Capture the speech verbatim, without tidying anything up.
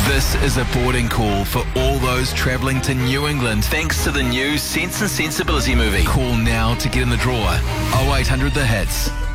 This is a boarding call for all those travelling to New England thanks to the new Sense and Sensibility movie. Call now to get in the draw. oh eight hundred The Hits.